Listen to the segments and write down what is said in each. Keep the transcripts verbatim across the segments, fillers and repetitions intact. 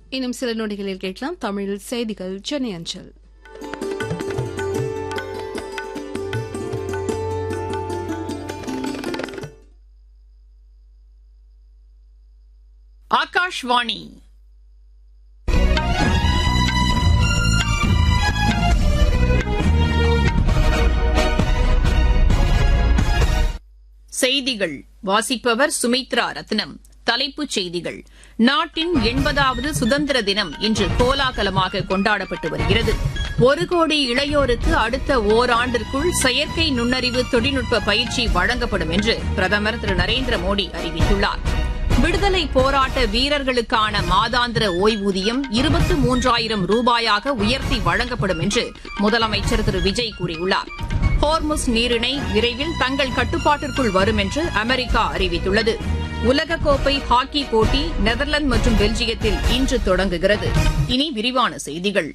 இன்னும் சில நொடிகளில் கேட்கலாம் தமிழில் செய்திகள் சென்னை அஞ்சல். ஆகாஷ்வாணி செய்திகள் வாசிப்பவர் சுமித்ரா ரத்னம். தலைப்புச் செய்திகள். நாட்டின் எண்பதாவது சுதந்திர தினம் இன்று கோலாகலமாக கொண்டாடப்பட்டு வருகிறது. ஒரு கோடி இளையோருக்கு அடுத்த ஓராண்டிற்குள் செயற்கை நுண்ணறிவு தொழில்நுட்ப பயிற்சி வழங்கப்படும் என்று பிரதமர் திரு நரேந்திர மோடி அறிவித்துள்ளார். விடுதலை போராட்ட வீரர்களுக்கான மாதாந்திர ஓய்வூதியம் இருபத்து மூன்றாயிரம் ரூபாயாக உயர்த்தி வழங்கப்படும் என்று முதலமைச்சர் திரு விஜய் கூறியுள்ளார். ஹோர்முஸ் நீரிணை விரைவில் தங்கள் கட்டுப்பாட்டிற்குள் வரும் என்று அமெரிக்கா அறிவித்துள்ளது. உலகக்கோப்பை ஹாக்கி போட்டி நெதர்லாந்து மற்றும் பெல்ஜியத்தில் இன்று தொடங்குகிறது. இனி விரிவான செய்திகள்.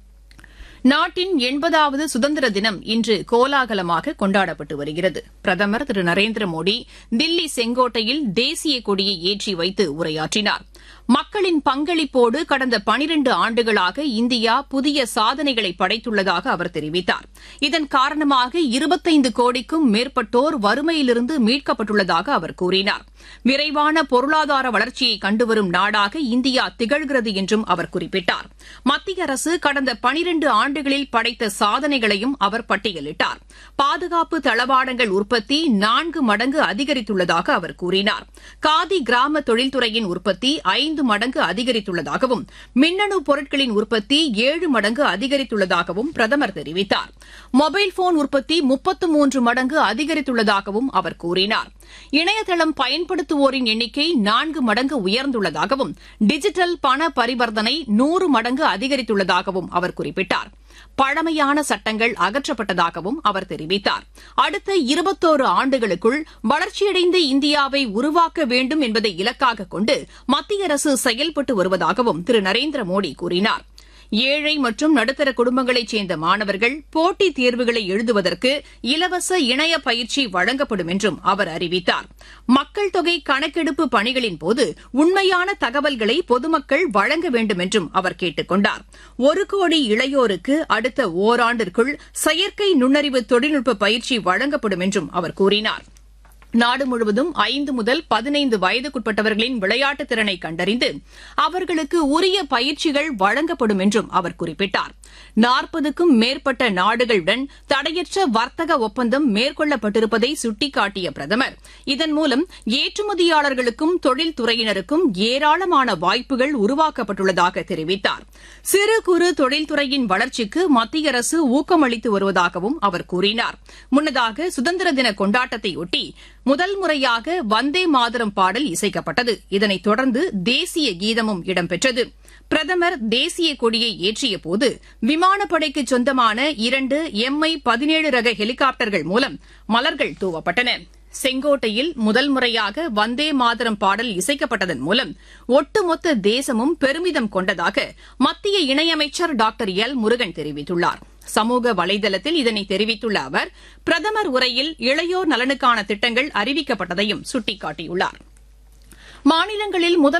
நாட்டின் எண்பதாவது சுதந்திர தினம் இன்று கோலாகலமாக கொண்டாடப்பட்டு வருகிறது. பிரதமர் திரு நரேந்திர மோடி தில்லி செங்கோட்டையில் தேசிய கொடியை ஏற்றி வைத்து உரையாற்றினார். மக்களின் பங்களிப்போடு கடந்த பனிரண்டு ஆண்டுகளாக இந்தியா புதிய சாதனைகளை படைத்துள்ளதாக அவர் தெரிவித்தார். இதன் காரணமாக இருபத்தைந்து கோடிக்கும் மேற்பட்டோர் வறுமையிலிருந்து மீட்கப்பட்டுள்ளதாக அவர் கூறினார். விரைவான பொருளாதார வளர்ச்சியை கண்டுவரும் நாடாக இந்தியா திகழ்கிறது என்றும் அவர் குறிப்பிட்டார். மத்திய அரசு கடந்த பனிரண்டு ஆண்டுகளில் படைத்த சாதனைகளையும் அவர் பட்டியலிட்டார். பாதுகாப்பு தளவாடங்கள் உற்பத்தி நான்கு மடங்கு அதிகரித்துள்ளதாக அவர் கூறினார். காதி கிராம தொழில்துறையின் உற்பத்தி ஐந்து மடங்கு அதிகரித்துள்ளதாகவும் மின்னணு பொருட்களின் உற்பத்தி ஏழு மடங்கு அதிகரித்துள்ளதாகவும் பிரதமர் தெரிவித்தார். மொபைல் போன் உற்பத்தி முப்பத்து மூன்று மடங்கு அதிகரித்துள்ளதாகவும் அவர் கூறினார். இணையதளம் பயன்படுத்துவோரின் எண்ணிக்கை நான்கு மடங்கு உயர்ந்துள்ளதாகவும் டிஜிட்டல் பண பரிவர்த்தனை நூறு மடங்கு அதிகரித்துள்ளதாகவும் அவர் குறிப்பிட்டார். பழமையான சட்டங்கள் அகற்றப்பட்டதாகவும் அவர் தெரிவித்தார். அடுத்த இருபத்தோரு ஆண்டுகளுக்குள் வளர்ச்சியடைந்த இந்தியாவை உருவாக்க வேண்டும் என்பதை இலக்காக கொண்டு மத்திய அரசு செயல்பட்டு வருவதாகவும் திரு நரேந்திர மோடி கூறினார். ஏழை மற்றும் நடுத்தர குடும்பங்களைச் சேர்ந்த மாணவர்கள் போட்டித் தேர்வுகளை எழுதுவதற்கு இலவச இணைய பயிற்சி வழங்கப்படும் என்றும் அவர் அறிவித்தார். மக்கள் தொகை கணக்கெடுப்பு பணிகளின்போது உண்மையான தகவல்களை பொதுமக்கள் வழங்க வேண்டும் என்றும் அவர் கேட்டுக் கொண்டார். ஒரு கோடி இளையோருக்கு அடுத்த ஓராண்டிற்குள் செயற்கை நுண்ணறிவு தொழில்நுட்ப பயிற்சி வழங்கப்படும் என்றும் அவர் கூறினார். நாடு முழுவதும் ஐந்து முதல் பதினைந்து வயதுக்குட்பட்டவர்களின் விளையாட்டுத் திறனை கண்டறிந்து அவர்களுக்கு உரிய பயிற்சிகள் வழங்கப்படும் என்றும் அவர் குறிப்பிட்டார். நாற்பதுக்கும் மேற்பட்ட நாடுகளுடன் தடையற்ற வர்த்தக ஒப்பந்தம் மேற்கொள்ளப்பட்டிருப்பதை சுட்டிக்காட்டிய பிரதமர் இதன் மூலம் ஏற்றுமதியாளர்களுக்கும் தொழில்துறையினருக்கும் ஏராளமான வாய்ப்புகள் உருவாக்கப்பட்டுள்ளதாக தெரிவித்தார். சிறு குறு தொழில்துறையின் வளர்ச்சிக்கு மத்திய அரசு ஊக்கமளித்து வருவதாகவும் அவர் கூறினார். முன்னதாக சுதந்திர தின கொண்டாட்டத்தையொட்டி முதல் முறையாக வந்தே மாதரம் பாடல் இசைக்கப்பட்டது. இதனைத் தொடர்ந்து தேசிய கீதமும் இடம்பெற்றது. பிரதமர் தேசிய கொடியை ஏற்றியபோது விமானப்படைக்கு சொந்தமான இரண்டு எம்ஐ பதினேழு ரக ஹெலிகாப்டர்கள் மூலம் மலர்கள் தூவப்பட்டன. செங்கோட்டையில் முதல் முறையாக வந்தே மாதரம் பாடல் இசைக்கப்பட்டதன் மூலம் ஒட்டுமொத்த தேசமும் பெருமிதம் கொண்டதாக மத்திய இணையமைச்சர் டாக்டர் எல் முருகன் தெரிவித்துள்ளார். சமூக வலைதளத்தில் இதனை தெரிவித்துள்ள அவர் பிரதமர் உரையில் இளையோர் நலனுக்கான திட்டங்கள் அறிவிக்கப்பட்டதையும் சுட்டிக்காட்டியுள்ளார். மாநிலங்களில் முதல்